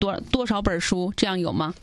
多少本书，这样有吗？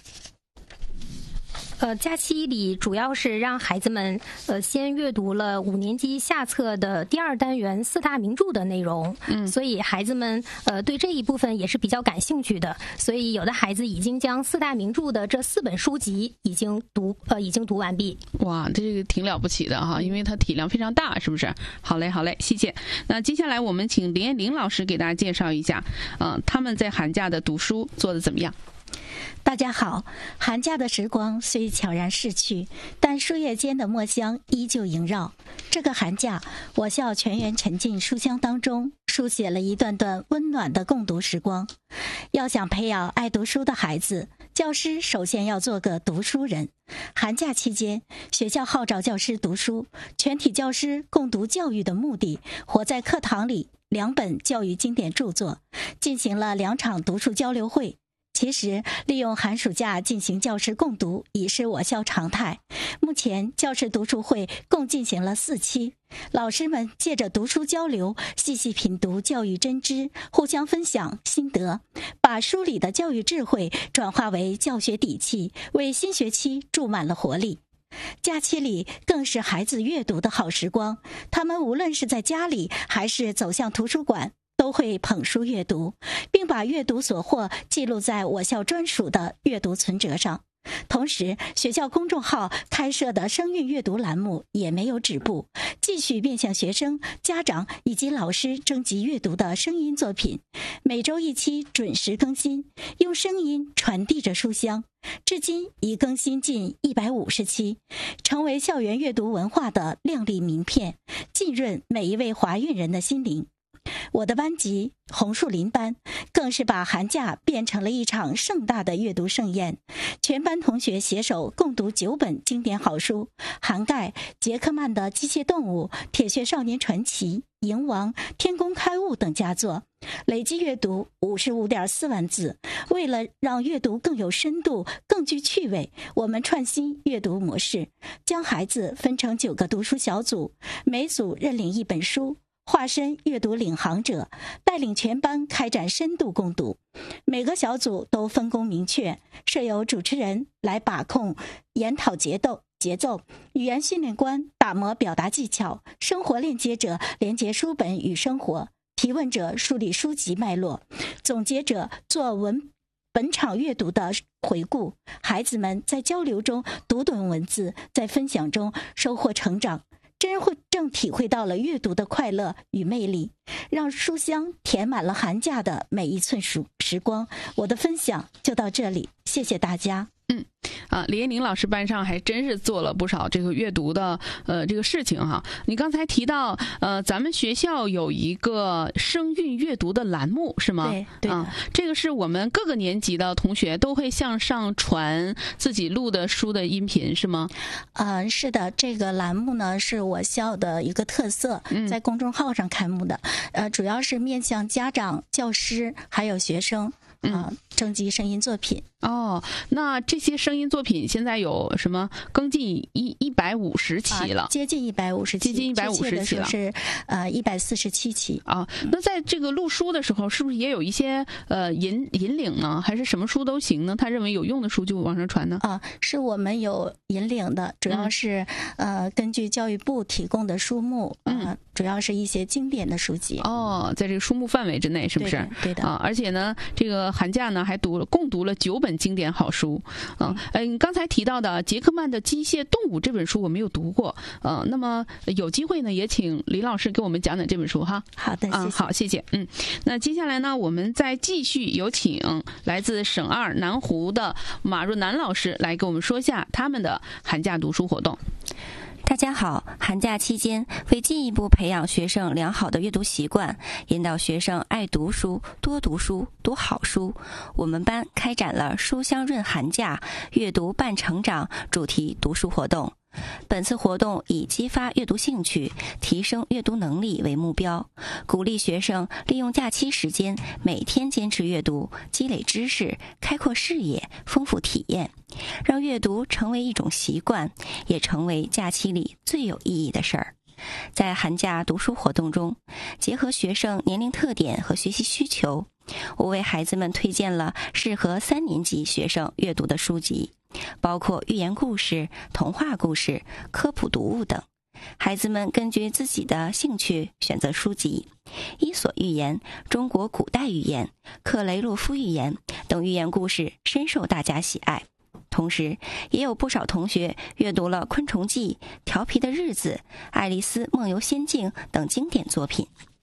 假期里主要是让孩子们先阅读了5年级下册的第2单元4大名著的内容，所以孩子们对这一部分也是比较感兴趣的，所以有的孩子已经将4大名著的这4本书籍已经读完毕。 哇，这个挺了不起的哈，因为它体量非常大，是不是？好嘞，谢谢。那接下来我们请林彦玲老师给大家介绍一下，他们在寒假的读书做得怎么样？ 大家好，寒假的时光虽悄然逝去，但书页间的墨香依旧萦绕。这个寒假，我校全员沉浸书香当中，书写了一段段温暖的共读时光。要想培养爱读书的孩子，教师首先要做个读书人。寒假期间，学校号召教师读书，全体教师共读教育的目的，活在课堂里2本教育经典著作，进行了2场读书交流会。其实，利用寒暑假进行教师共读已是我校常态。目前，教师读书会共进行了4期，老师们借着读书交流，细细品读教育真知，互相分享心得，把书里的教育智慧转化为教学底气，为新学期注满了活力。假期里更是孩子阅读的好时光，他们无论是在家里还是走向图书馆，都会捧书阅读，并把阅读所获记录在我校专属的阅读存折上。同时，学校公众号开设的声韵阅读栏目也没有止步，继续面向学生、家长以及老师征集阅读的声音作品，每周1期准时更新，用声音传递着书香。至今已更新近150期，成为校园阅读文化的亮丽名片，浸润每一位华韵人的心灵。我的班级红树林班更是把寒假变成了一场盛大的阅读盛宴，全班同学携手共读9本经典好书，涵盖杰克曼的《机械动物》、铁血少年传奇、蝇王、天工开物等佳作，累计阅读55.4万字。为了让阅读更有深度、更具趣味，我们创新阅读模式，将孩子分成9个读书小组，每组认领1本书，化身阅读领航者，带领全班开展深度共读。每个小组都分工明确，设有主持人来把控研讨节奏，语言训练官打磨表达技巧，生活链接者连接书本与生活，提问者梳理书籍脉络，总结者做本场阅读的回顾。孩子们在交流中读懂文字，在分享中收获成长，正体会到了阅读的快乐与魅力，让书香填满了寒假的每一寸时光。我的分享就到这里，谢谢大家。 李彦玲老师班上还真是做了不少这个阅读的这个事情哈。你刚才提到咱们学校有一个声韵阅读的栏目是吗？ 对这个是我们各个年级的同学都会向上传自己录的书的音频是吗？ 是的，这个栏目呢是我校的一个特色，在公众号上开幕的，主要是面向家长、教师还有学生。征集声音作品。 那这些声音作品现在有什么更进150期了？ 接近150期， 接近150期了， 是147期啊。那在这个录书的时候，是不是也有一些引领呢？还是什么书都行呢？他认为有用的书就往上传呢？ 是我们有引领的，主要是根据教育部提供的书目，主要是一些经典的书籍。 在这个书目范围之内，是不是？ 对的而且呢，这个寒假呢还共读了9本经典好书。你刚才提到的杰克曼的《机械动物》这本书我没有读过，那么有机会呢，也请李老师给我们讲讲这本书哈。 好的，谢谢。 好，谢谢。那接下来呢，我们再继续有请来自省2南湖的马若楠老师来给我们说一下他们的寒假读书活动。 大家好，寒假期间，为进一步培养学生良好的阅读习惯，引导学生爱读书、多读书、读好书，我们班开展了书香润寒假、阅读伴成长主题读书活动。本次活动以激发阅读兴趣、提升阅读能力为目标，鼓励学生利用假期时间每天坚持阅读，积累知识，开阔视野，丰富体验，让阅读成为一种习惯，也成为假期里最有意义的事儿。在寒假读书活动中，结合学生年龄特点和学习需求， 我为孩子们推荐了适合3年级学生阅读的书籍，包括寓言故事、童话故事、科普读物等。孩子们根据自己的兴趣选择书籍，伊索寓言、中国古代寓言、克雷洛夫寓言等寓言故事深受大家喜爱。同时，也有不少同学阅读了《昆虫记》、《调皮的日子》、《爱丽丝梦游仙境》等经典作品。